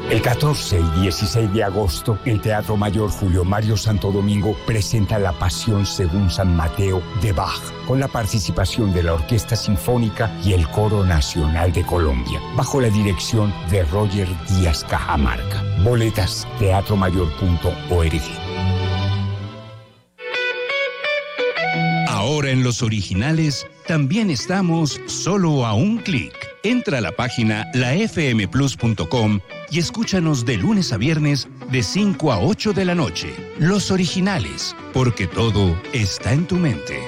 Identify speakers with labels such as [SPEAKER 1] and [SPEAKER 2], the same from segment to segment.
[SPEAKER 1] El 14 y 16 de agosto, el Teatro Mayor Julio Mario Santo Domingo presenta La Pasión según San Mateo de Bach, con la participación de la Orquesta Sinfónica y el Coro Nacional de Colombia, bajo la dirección de Roger Díaz Cajamarca. Boletas, teatromayor.org.
[SPEAKER 2] Ahora en Los Originales también estamos solo a un clic. Entra a la página lafmplus.com y escúchanos de lunes a viernes de 5 a 8 de la noche. Los Originales, porque todo está en tu mente.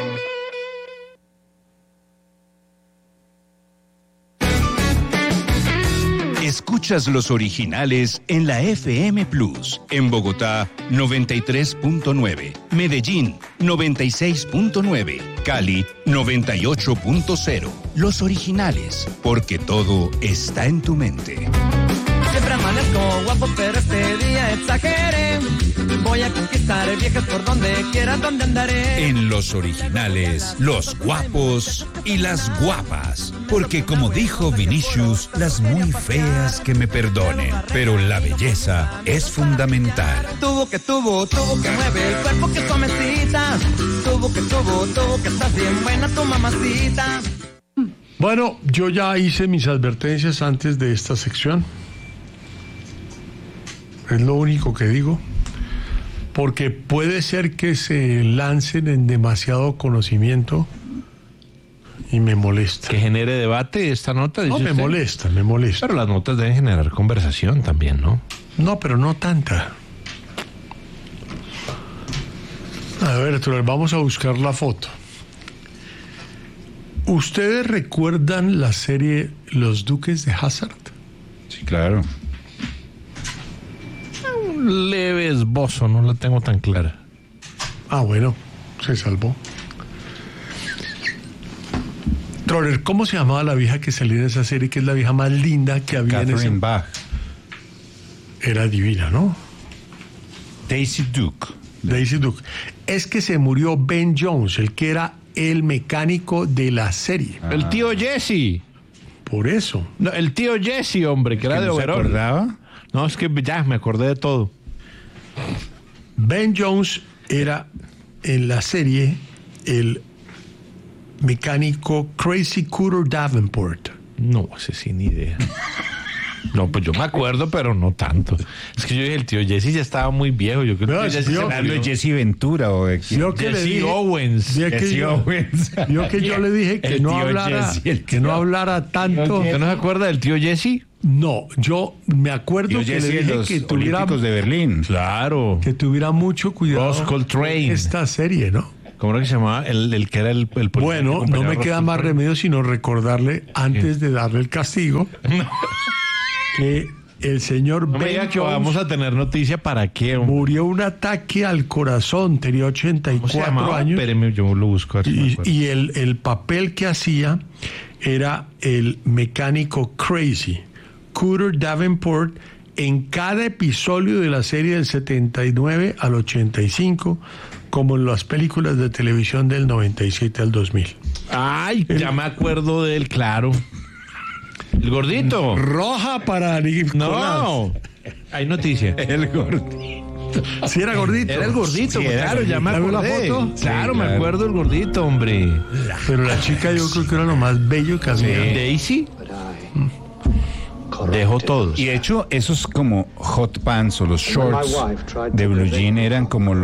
[SPEAKER 2] Escuchas Los Originales en la FM Plus. En Bogotá, 93.9. Medellín, 96.9. Cali, 98.0. Los Originales, porque todo está en tu mente.
[SPEAKER 3] Siempre amanezco guapo, pero este día exageré. Voy a conquistar viejas por donde quiera, donde andaré.
[SPEAKER 2] En Los Originales, los guapos y las guapas. Porque como dijo Vinicius, las muy feas que me perdonen, pero la belleza es fundamental.
[SPEAKER 3] Tuvo que mueve el cuerpo que suavecita. Tuvo que estás bien buena tu mamacita.
[SPEAKER 4] Bueno, yo ya hice mis advertencias antes de esta sección. Es lo único que digo. Porque puede ser que se lancen en demasiado conocimiento y me molesta.
[SPEAKER 5] Que genere debate esta nota.
[SPEAKER 4] No, me molesta.
[SPEAKER 5] Pero las notas deben generar conversación también, ¿no?
[SPEAKER 4] No, pero no tanta. A ver, vamos a buscar la foto. ¿Ustedes recuerdan la serie Los Duques de Hazzard?
[SPEAKER 6] Sí, claro.
[SPEAKER 5] Un leve esbozo, no la tengo tan clara.
[SPEAKER 4] Ah, bueno, se salvó. Troller, ¿cómo se llamaba la vieja que salía en esa serie, que es la vieja más linda que había en ese...
[SPEAKER 6] Catherine Bach.
[SPEAKER 4] Era divina, ¿no?
[SPEAKER 6] Daisy Duke.
[SPEAKER 4] Daisy Duke. Es que se murió Ben Jones, el que era el mecánico de la serie.
[SPEAKER 5] Ah. El tío Jesse.
[SPEAKER 4] Por eso.
[SPEAKER 5] No, el tío Jesse, hombre, que era de overol.
[SPEAKER 6] ¿Se acordaba?
[SPEAKER 5] No, es que ya me acordé de todo.
[SPEAKER 4] Ben Jones era en la serie el mecánico Crazy Cooter Davenport.
[SPEAKER 5] No, ese sin idea. No, pues yo me acuerdo, pero no tanto. Es que yo dije, el tío Jesse ya estaba muy viejo. Yo creo que Jesse se
[SPEAKER 6] hablando de Jesse Ventura o de
[SPEAKER 5] Jesse Owens.
[SPEAKER 4] Yo que yo le dije que no hablara tanto.
[SPEAKER 5] ¿Usted no se acuerda del tío Jesse?
[SPEAKER 4] No, yo me acuerdo
[SPEAKER 6] que
[SPEAKER 4] le dije
[SPEAKER 6] los
[SPEAKER 4] que tuviera
[SPEAKER 6] Olímpicos de Berlín.
[SPEAKER 5] Claro.
[SPEAKER 4] Que tuviera mucho cuidado
[SPEAKER 5] Ross Coltrane.
[SPEAKER 4] Esta serie, ¿no?
[SPEAKER 5] ¿Cómo era que se llamaba? El que era el
[SPEAKER 4] bueno, no me queda más remedio sino recordarle, antes de darle el castigo, que el señor Ben Jones
[SPEAKER 5] vamos a tener noticia para qué.
[SPEAKER 4] Murió un ataque al corazón, tenía 84 años.
[SPEAKER 5] Espéreme, yo lo busco.
[SPEAKER 4] Y el papel que hacía era el mecánico Crazy Cooter Davenport en cada episodio de la serie del 79 al 85, como en las películas de televisión del 97 al 2000.
[SPEAKER 5] Ay, ya me acuerdo de él, claro. El gordito.
[SPEAKER 4] Roja para Nicolás.
[SPEAKER 5] No, hay noticia.
[SPEAKER 6] El gordito.
[SPEAKER 4] Sí, era gordito.
[SPEAKER 5] Era el gordito,
[SPEAKER 6] sí,
[SPEAKER 5] claro, ya me acordé.
[SPEAKER 4] ¿La foto?
[SPEAKER 5] Claro, me acuerdo del gordito, hombre.
[SPEAKER 4] Pero la chica yo creo que era lo más bello que había.
[SPEAKER 5] Daisy dejó todos.
[SPEAKER 6] Y de hecho, esos como hot pants o los shorts de blue jean eran como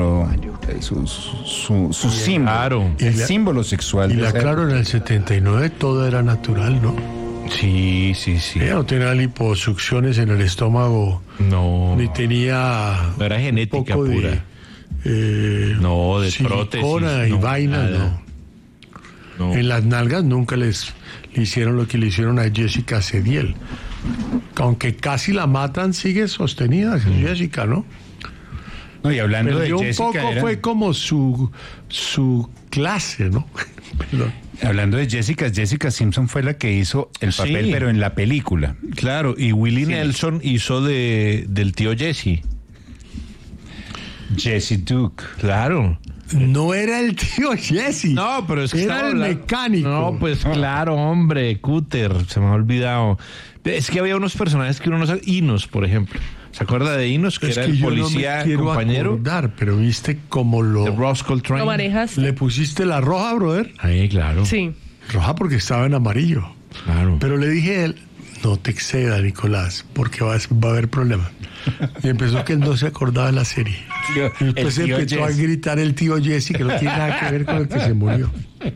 [SPEAKER 6] su símbolo.
[SPEAKER 5] Claro.
[SPEAKER 6] El símbolo sexual.
[SPEAKER 4] Y claro, en el 79 todo era natural, ¿no?
[SPEAKER 5] Sí.
[SPEAKER 4] Ella no tenía liposucciones en el estómago.
[SPEAKER 5] No.
[SPEAKER 4] Ni tenía...
[SPEAKER 5] No era genética pura. No, de
[SPEAKER 4] silicona
[SPEAKER 5] prótesis.
[SPEAKER 4] Y vainas, no. En las nalgas nunca le hicieron lo que le hicieron a Jessica Cediel. Aunque casi la matan, sigue sostenida Jessica, ¿no?
[SPEAKER 6] No, y hablando
[SPEAKER 4] pero
[SPEAKER 6] de Jessica...
[SPEAKER 4] un poco fue como su clase, ¿no? Perdón.
[SPEAKER 6] Hablando de Jessica Simpson fue la que hizo el papel, pero en la película.
[SPEAKER 5] Claro, y Willie Nelson hizo del tío Jesse.
[SPEAKER 6] Jesse Duke.
[SPEAKER 5] Claro.
[SPEAKER 4] No era el tío Jesse.
[SPEAKER 5] No, pero es que
[SPEAKER 4] era el mecánico.
[SPEAKER 5] No, pues claro, hombre, Cooter, se me ha olvidado. Es que había unos personajes que uno no sabe. Inos, por ejemplo. ¿Se acuerda de Inos? Que
[SPEAKER 4] Es
[SPEAKER 5] era
[SPEAKER 4] que
[SPEAKER 5] el
[SPEAKER 4] yo
[SPEAKER 5] policía
[SPEAKER 4] no me quiero
[SPEAKER 5] compañero
[SPEAKER 4] acordar, pero viste cómo
[SPEAKER 5] de Roscoe Train.
[SPEAKER 7] ¿Lo manejas?
[SPEAKER 4] le pusiste la roja, brother.
[SPEAKER 5] Ahí, claro.
[SPEAKER 7] Sí.
[SPEAKER 4] Roja porque estaba en amarillo.
[SPEAKER 5] Claro.
[SPEAKER 4] Pero le dije a él, no te exceda, Nicolás, porque va a haber problemas. Y empezó que él no se acordaba de la serie. Y después
[SPEAKER 6] el tío
[SPEAKER 4] empezó a
[SPEAKER 6] Jesse.
[SPEAKER 4] gritar el tío Jesse, que no tiene nada que ver con el que se murió.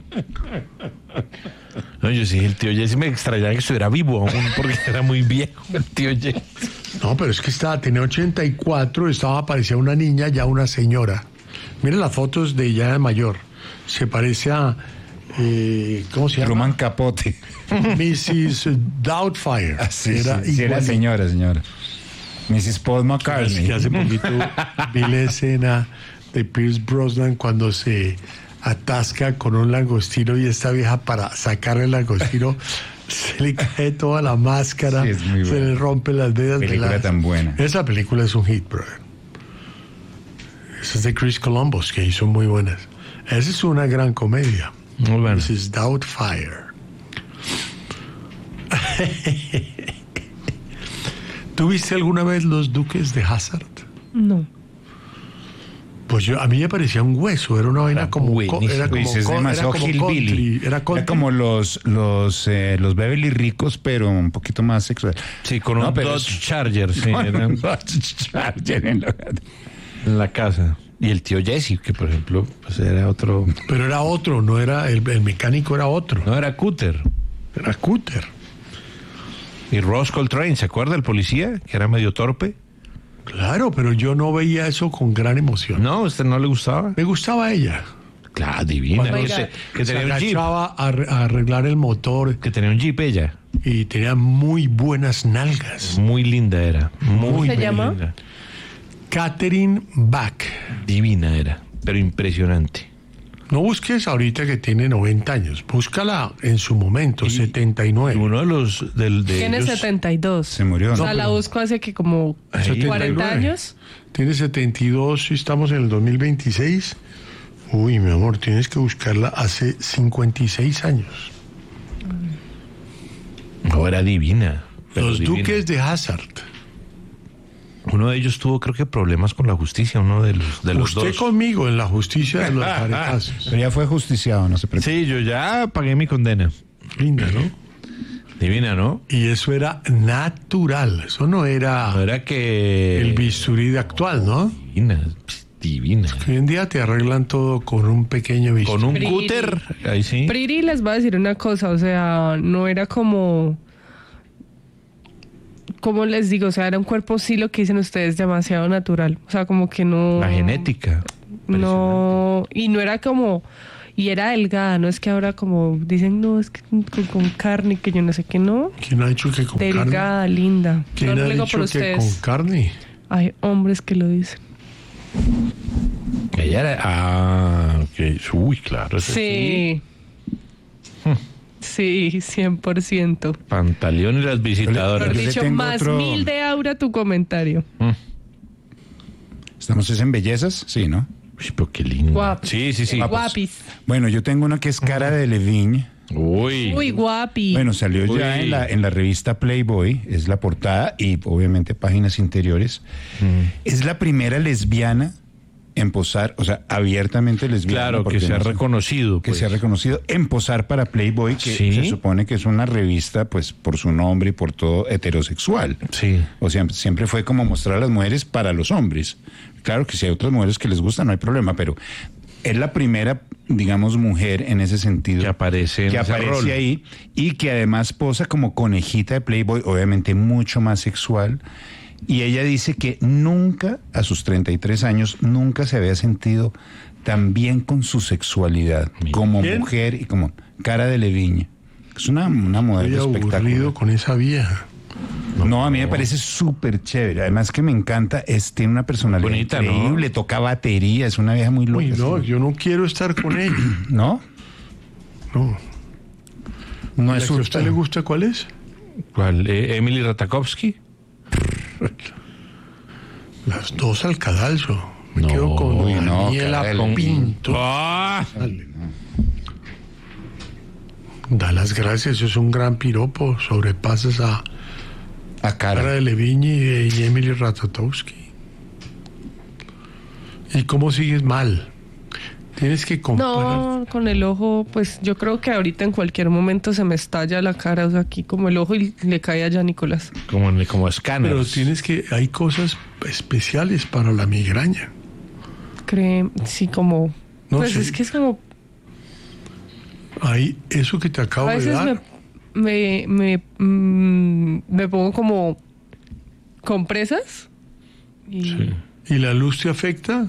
[SPEAKER 5] No, yo sí, el tío Jesse me extrañaba que estuviera vivo aún porque era muy viejo el tío Jesse.
[SPEAKER 4] No, pero es que tenía 84, parecía una niña, ya una señora. Miren las fotos de ella de mayor. Se parece a, ¿cómo se llama?
[SPEAKER 6] Truman Capote.
[SPEAKER 4] Mrs. Doubtfire.
[SPEAKER 6] Sí,
[SPEAKER 4] Era
[SPEAKER 6] sí, era
[SPEAKER 4] igualita.
[SPEAKER 6] señora. Mrs. Paul
[SPEAKER 4] Es
[SPEAKER 6] McCartney.
[SPEAKER 4] que hace poquito vi la escena de Pierce Brosnan cuando se atasca con un langostino y esta vieja, para sacar el langostino, se le cae toda la máscara,
[SPEAKER 6] Sí, es muy
[SPEAKER 4] se
[SPEAKER 6] buena.
[SPEAKER 4] le rompe las vedas.
[SPEAKER 6] Película tan buena.
[SPEAKER 4] Esa película es un hit, brother. Esa es de Chris Columbus, que hizo muy buenas. Esa es una gran comedia.
[SPEAKER 5] Muy bueno.
[SPEAKER 4] Mrs. Doubtfire. ¿Tú viste alguna vez Los Duques de Hazzard?
[SPEAKER 7] No.
[SPEAKER 4] Pues a mí me parecía un hueso, era una vaina como
[SPEAKER 5] buenísimo.
[SPEAKER 4] era como,
[SPEAKER 6] Pues es
[SPEAKER 4] era
[SPEAKER 6] demasiado
[SPEAKER 4] como
[SPEAKER 6] hillbilly.
[SPEAKER 4] country, era
[SPEAKER 6] Era
[SPEAKER 4] country.
[SPEAKER 6] como los Beverly ricos, pero un poquito más sexual.
[SPEAKER 5] Sí, con
[SPEAKER 6] No,
[SPEAKER 5] un
[SPEAKER 6] pero
[SPEAKER 5] Dodge
[SPEAKER 6] es-
[SPEAKER 5] Charger, sí,
[SPEAKER 6] Con
[SPEAKER 5] era
[SPEAKER 6] un Dodge Charger en la-
[SPEAKER 5] en la casa. Y el tío Jesse, que por ejemplo, pues era otro.
[SPEAKER 4] Pero era otro, no era el mecánico, era otro,
[SPEAKER 5] No, era Cooter.
[SPEAKER 4] era Cooter.
[SPEAKER 5] Y Roscoe Train, ¿se acuerda el policía? Que era medio torpe.
[SPEAKER 4] Claro, pero yo no veía eso con gran emoción.
[SPEAKER 5] No, ¿a usted no le gustaba?
[SPEAKER 4] Me gustaba ella.
[SPEAKER 5] Claro, divina.
[SPEAKER 7] Oiga.
[SPEAKER 5] Que
[SPEAKER 4] Se
[SPEAKER 5] tenía un jeep.
[SPEAKER 4] agachaba a arreglar el motor
[SPEAKER 5] Que tenía un jeep ella.
[SPEAKER 4] y tenía muy buenas nalgas.
[SPEAKER 5] Muy linda era. Muy,
[SPEAKER 7] ¿Se
[SPEAKER 5] muy
[SPEAKER 7] llama?
[SPEAKER 5] linda.
[SPEAKER 4] Catherine Bach.
[SPEAKER 5] Divina era, pero impresionante.
[SPEAKER 4] No busques ahorita que tiene 90 años. Búscala en su momento, 79.
[SPEAKER 5] Uno de los de
[SPEAKER 7] Tiene
[SPEAKER 5] ellos,
[SPEAKER 7] 72.
[SPEAKER 6] Se murió,
[SPEAKER 7] O sea,
[SPEAKER 6] ¿no?
[SPEAKER 7] la busco hace que como 40 años.
[SPEAKER 4] Tiene 72 y estamos en el 2026. Uy, mi amor, tienes que buscarla hace 56 años.
[SPEAKER 5] no era divina. pero
[SPEAKER 4] Los
[SPEAKER 5] divina.
[SPEAKER 4] Duques de Hazzard.
[SPEAKER 5] Uno de ellos tuvo, creo que, problemas con la justicia, uno de los
[SPEAKER 4] Usted
[SPEAKER 5] dos.
[SPEAKER 4] conmigo en la justicia de los caretazos.
[SPEAKER 6] Pero ya fue justiciado, no se preocupe.
[SPEAKER 5] Sí, yo ya pagué mi condena.
[SPEAKER 4] Linda, ¿no?
[SPEAKER 5] Divina, ¿no?
[SPEAKER 4] Y eso era natural. Eso no era
[SPEAKER 5] No era que...
[SPEAKER 4] el bisturí de actual, ¿no?
[SPEAKER 5] Divina, divina.
[SPEAKER 4] Hoy en día te arreglan todo con un pequeño bisturí.
[SPEAKER 5] Con un
[SPEAKER 7] Pretty.
[SPEAKER 5] cúter, ahí sí.
[SPEAKER 7] Pretty, les voy a decir una cosa, o sea, no era como les digo, o sea, era un cuerpo, sí, lo que dicen ustedes, demasiado natural. O sea, como que no...
[SPEAKER 5] La genética.
[SPEAKER 7] No, y no era como... Y era delgada, no es que ahora como dicen, no, es que con carne, que yo no sé qué, no.
[SPEAKER 4] ¿Quién ha dicho que con carne?
[SPEAKER 7] Delgada, linda.
[SPEAKER 4] ¿Quién
[SPEAKER 7] No
[SPEAKER 4] ha
[SPEAKER 7] lo digo
[SPEAKER 4] dicho
[SPEAKER 7] por
[SPEAKER 4] que
[SPEAKER 7] ustedes.
[SPEAKER 4] con carne?
[SPEAKER 7] Hay hombres que lo dicen.
[SPEAKER 5] Ella era... Ah, ok. Uy, claro. eso
[SPEAKER 7] Sí. Sí, 100%.
[SPEAKER 5] Pantaleón y las visitadoras.
[SPEAKER 7] Por
[SPEAKER 6] Yo le
[SPEAKER 7] dicho,
[SPEAKER 6] tengo
[SPEAKER 7] más
[SPEAKER 6] otro-
[SPEAKER 7] 1000 de aura tu comentario.
[SPEAKER 6] ¿Estamos en bellezas? Sí, ¿no?
[SPEAKER 5] Uy, pero qué lindo.
[SPEAKER 7] Guapo.
[SPEAKER 5] Sí, sí, sí.
[SPEAKER 7] Guapis.
[SPEAKER 6] Bueno, yo tengo una que es Cara de Levigne.
[SPEAKER 5] Uy.
[SPEAKER 7] Uy, guapi.
[SPEAKER 6] Bueno, salió ya
[SPEAKER 5] Uy.
[SPEAKER 6] en la revista Playboy, es la portada y obviamente páginas interiores. Es la primera lesbiana en posar, o sea, abiertamente lesbiana.
[SPEAKER 5] Claro,
[SPEAKER 6] porque
[SPEAKER 5] que se ha
[SPEAKER 6] no sé,
[SPEAKER 5] reconocido.
[SPEAKER 6] que
[SPEAKER 5] pues.
[SPEAKER 6] se ha reconocido en posar para Playboy, que
[SPEAKER 5] Sí.
[SPEAKER 6] se supone que es una revista, pues, por su nombre y por todo heterosexual.
[SPEAKER 5] Sí.
[SPEAKER 6] O sea, siempre fue como mostrar a las mujeres para los hombres. Claro que si hay otras mujeres que les gustan, no hay problema, pero es la primera, digamos, mujer en ese sentido.
[SPEAKER 5] Que aparece en
[SPEAKER 6] que
[SPEAKER 5] ese
[SPEAKER 6] aparece
[SPEAKER 5] rol.
[SPEAKER 6] ahí y que además posa como conejita de Playboy, obviamente mucho más sexual. Y ella dice que nunca, a sus 33 años, nunca se había sentido tan bien con su sexualidad, como
[SPEAKER 4] ¿Quién?
[SPEAKER 6] mujer y como Cara de Levigne. Es una modelo
[SPEAKER 4] Estoy
[SPEAKER 6] espectacular.
[SPEAKER 4] aburrido con esa vieja.
[SPEAKER 6] No, a mí me parece súper chévere. Además que me encanta, tiene una personalidad
[SPEAKER 5] Bonita, ¿no?
[SPEAKER 6] increíble, toca batería, es una vieja muy loca.
[SPEAKER 4] Uy, no,
[SPEAKER 6] sí.
[SPEAKER 4] yo no quiero estar con ella.
[SPEAKER 6] ¿No?
[SPEAKER 4] No.
[SPEAKER 6] No
[SPEAKER 4] ¿La
[SPEAKER 6] es
[SPEAKER 4] que a usted le gusta cuál es?
[SPEAKER 5] ¿Cuál? ¿Emily Ratajkowski?
[SPEAKER 4] Las dos al cadalso. Me
[SPEAKER 5] No,
[SPEAKER 4] quedo con
[SPEAKER 6] uy, no,
[SPEAKER 4] Daniela
[SPEAKER 6] Carol.
[SPEAKER 4] Pinto.
[SPEAKER 5] ¡Ah!
[SPEAKER 4] Da las gracias, es un gran piropo. Sobrepasas
[SPEAKER 6] A
[SPEAKER 4] Cara
[SPEAKER 6] cara.
[SPEAKER 4] de Leviñi y Emily Ratajkowski. ¿Y cómo sigues mal? Tienes que comprar.
[SPEAKER 7] No, con el ojo, pues yo creo que ahorita en cualquier momento se me estalla la cara, o sea, aquí como el ojo y le cae allá a Nicolás.
[SPEAKER 5] Como escáner.
[SPEAKER 4] Pero tienes que. Hay cosas especiales para la migraña.
[SPEAKER 7] Sí, como...
[SPEAKER 4] No
[SPEAKER 7] pues
[SPEAKER 4] sé.
[SPEAKER 7] es que es como...
[SPEAKER 4] Hay eso que te acabo
[SPEAKER 7] A
[SPEAKER 4] de
[SPEAKER 7] veces
[SPEAKER 4] dar.
[SPEAKER 7] me pongo como compresas y
[SPEAKER 4] ¿Y la luz te afecta?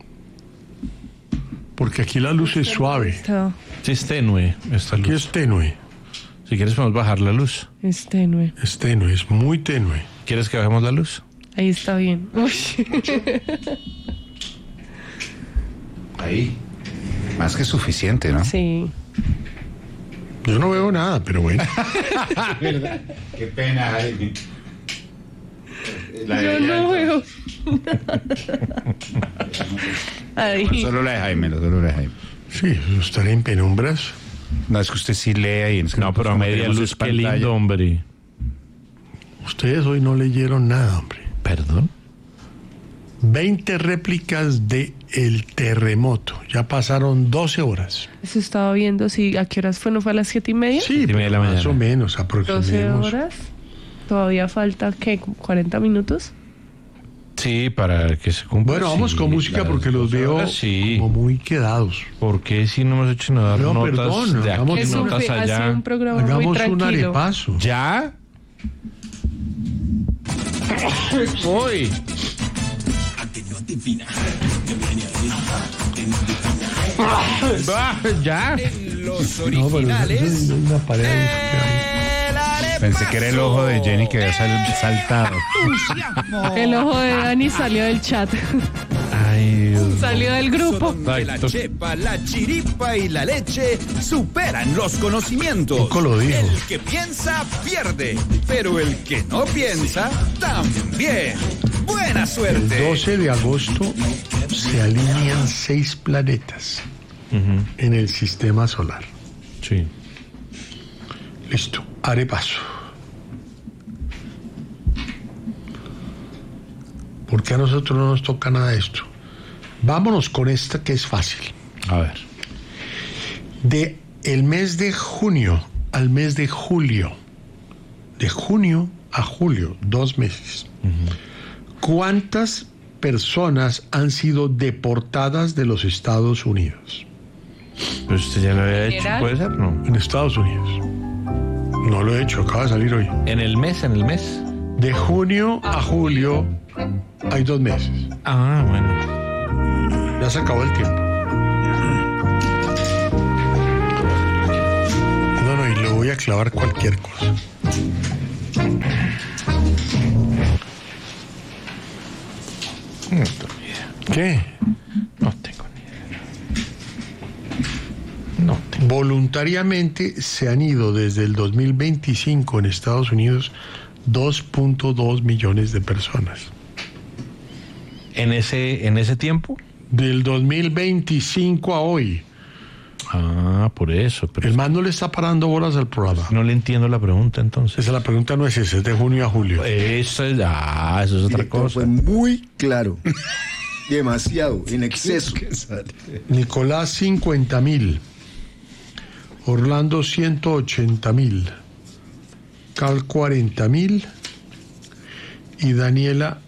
[SPEAKER 4] Porque aquí la luz es suave.
[SPEAKER 5] Sí, es tenue esta
[SPEAKER 4] Aquí
[SPEAKER 5] luz.
[SPEAKER 4] es tenue.
[SPEAKER 5] Si quieres podemos bajar la luz.
[SPEAKER 7] es tenue.
[SPEAKER 4] Es tenue, es muy tenue.
[SPEAKER 5] ¿Quieres que bajemos la luz?
[SPEAKER 7] Ahí está bien. Uy.
[SPEAKER 6] Ahí. Más que suficiente, ¿no?
[SPEAKER 7] Sí.
[SPEAKER 4] Yo no veo nada, pero bueno.
[SPEAKER 6] Qué pena, Jaime.
[SPEAKER 7] Yo no veo. Ahí.
[SPEAKER 6] Solo la de Jaime, solo la de Jaime.
[SPEAKER 4] Sí, estar en penumbras.
[SPEAKER 6] No, es que usted sí lee ahí. Es que
[SPEAKER 5] No, pero a
[SPEAKER 6] como
[SPEAKER 5] media
[SPEAKER 6] tenemos
[SPEAKER 5] luz, qué
[SPEAKER 6] pantalla.
[SPEAKER 5] lindo, hombre.
[SPEAKER 4] Ustedes hoy no leyeron nada, hombre.
[SPEAKER 5] ¿Perdón?
[SPEAKER 4] 20 réplicas de el terremoto. Ya pasaron 12 horas.
[SPEAKER 7] Eso estaba viendo, sí. ¿A qué horas fue? ¿No fue a las 7:30?
[SPEAKER 4] Sí,
[SPEAKER 5] 7:30 de la
[SPEAKER 4] más
[SPEAKER 5] mañana.
[SPEAKER 4] o menos,
[SPEAKER 7] 12
[SPEAKER 4] aproximemos.
[SPEAKER 7] horas. Todavía falta, ¿qué? ¿40 minutos?
[SPEAKER 5] Sí, para que se cumpla.
[SPEAKER 4] Bueno, vamos
[SPEAKER 5] sí,
[SPEAKER 4] con música
[SPEAKER 5] las
[SPEAKER 4] porque los
[SPEAKER 5] 12
[SPEAKER 4] veo
[SPEAKER 5] horas, sí.
[SPEAKER 4] como muy quedados.
[SPEAKER 5] ¿Por qué si no hemos hecho nada?
[SPEAKER 4] No,
[SPEAKER 5] Notas
[SPEAKER 4] perdón,
[SPEAKER 5] de
[SPEAKER 4] hagamos
[SPEAKER 5] aquí,
[SPEAKER 7] Es un,
[SPEAKER 5] notas
[SPEAKER 7] ha sido
[SPEAKER 5] allá.
[SPEAKER 7] un programa muy
[SPEAKER 4] Hagamos un
[SPEAKER 7] tranquilo.
[SPEAKER 4] arepaso.
[SPEAKER 5] ¿Ya? Voy. ¿Ya?
[SPEAKER 3] Los
[SPEAKER 4] No, pero
[SPEAKER 3] originales.
[SPEAKER 4] es una pared.
[SPEAKER 3] El arepaso.
[SPEAKER 6] Pensé que era el ojo de Jenny que había saltado.
[SPEAKER 7] El ojo de Dani salió del chat.
[SPEAKER 5] Ay, Dios.
[SPEAKER 7] Salió del grupo.
[SPEAKER 3] Donde la chepa, la chiripa y la leche superan los conocimientos.
[SPEAKER 4] Poco lo dijo.
[SPEAKER 3] El que piensa pierde, pero el que no piensa también. Buena
[SPEAKER 4] El
[SPEAKER 3] suerte.
[SPEAKER 4] 12 de agosto se alinean 6 planetas en el sistema solar.
[SPEAKER 5] Sí.
[SPEAKER 4] Listo, arepaso. ¿Por qué a nosotros no nos toca nada de esto? Vámonos con esta que es fácil.
[SPEAKER 5] A ver.
[SPEAKER 4] De el mes de junio al mes de julio, de junio a julio, 2 meses, ¿cuántas personas han sido deportadas de los Estados Unidos?
[SPEAKER 5] Pero usted ya lo había hecho,
[SPEAKER 7] ¿General?
[SPEAKER 5] ¿puede ser? No.
[SPEAKER 4] En Estados Unidos. No lo he hecho, acaba de salir hoy.
[SPEAKER 5] En el mes.
[SPEAKER 4] De junio a julio hay 2 meses.
[SPEAKER 5] Ah, bueno.
[SPEAKER 4] Ya se acabó el tiempo. No, y le voy a clavar cualquier cosa.
[SPEAKER 5] No tengo ni idea.
[SPEAKER 4] ¿Qué?
[SPEAKER 5] No tengo ni idea. No tengo.
[SPEAKER 4] Voluntariamente se han ido desde el 2025 en Estados Unidos 2.2 millones de personas.
[SPEAKER 5] ¿En ese tiempo?
[SPEAKER 4] Del 2025 a hoy.
[SPEAKER 5] Ah, por eso. Pero
[SPEAKER 4] El man no le está parando bolas al programa.
[SPEAKER 5] no le entiendo la pregunta entonces.
[SPEAKER 4] Esa la pregunta no es esa, es de junio a julio.
[SPEAKER 5] Eso es otra
[SPEAKER 8] Director,
[SPEAKER 5] cosa.
[SPEAKER 8] fue muy claro. Demasiado, en exceso.
[SPEAKER 4] Nicolás 50.000. Orlando 180.000. Cal 40.000. Y Daniela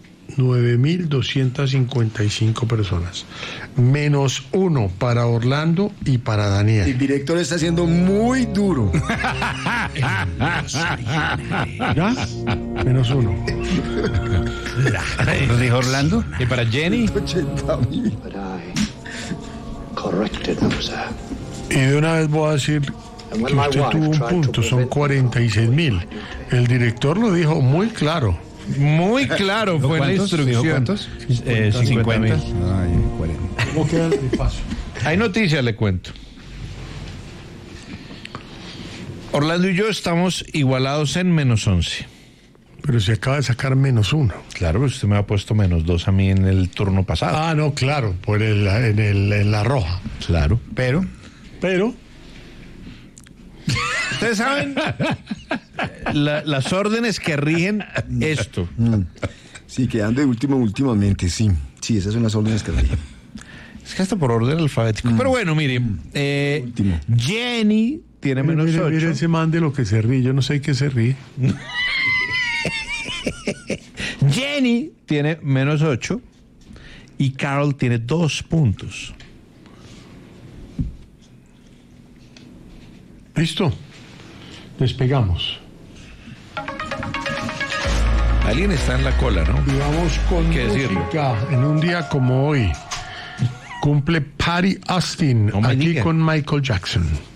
[SPEAKER 4] 9.255 personas. Menos 1 para Orlando y para
[SPEAKER 8] El
[SPEAKER 4] Daniel.
[SPEAKER 8] director está siendo muy duro.
[SPEAKER 4] ¿Ya? Menos 1.
[SPEAKER 6] ¿Lo dijo Orlando?
[SPEAKER 5] ¿Y para Jenny?
[SPEAKER 8] 80.000.
[SPEAKER 9] But I corrected those acts.
[SPEAKER 4] Y de una vez voy a decir que usted tuvo un punto, son 46.000. El director lo dijo muy claro.
[SPEAKER 5] Muy claro fue la
[SPEAKER 6] ¿Cuántos? ¿Dijo
[SPEAKER 5] instrucción.
[SPEAKER 6] cuántos?
[SPEAKER 5] 50.000.
[SPEAKER 6] Ay, 40.
[SPEAKER 4] ¿Cómo queda el paso?
[SPEAKER 5] Hay noticias, le cuento. Orlando y yo estamos igualados en menos 11.
[SPEAKER 4] Pero se acaba de sacar menos 1.
[SPEAKER 5] Claro, pero usted me ha puesto menos 2 a mí en el turno pasado.
[SPEAKER 4] Ah, no, claro, por en la roja.
[SPEAKER 5] Claro.
[SPEAKER 6] Pero
[SPEAKER 4] Pero
[SPEAKER 5] Ustedes saben las órdenes que rigen esto.
[SPEAKER 8] Sí, quedando de último últimamente, sí. Sí, esas son las órdenes que rigen.
[SPEAKER 5] Es que hasta por orden alfabético. Pero bueno, miren, Jenny tiene menos 8.
[SPEAKER 4] Mire ese man de lo que se ríe, yo no sé qué se ríe.
[SPEAKER 5] Jenny tiene menos 8 y Carol tiene 2 puntos.
[SPEAKER 4] ¿Listo? Despegamos.
[SPEAKER 5] Alguien está en la cola, ¿no?
[SPEAKER 4] Y vamos con
[SPEAKER 5] ¿Qué decirlo?
[SPEAKER 4] música. En un día como hoy, cumple Patty Austin,
[SPEAKER 5] No me
[SPEAKER 4] aquí
[SPEAKER 5] diga.
[SPEAKER 4] con Michael Jackson.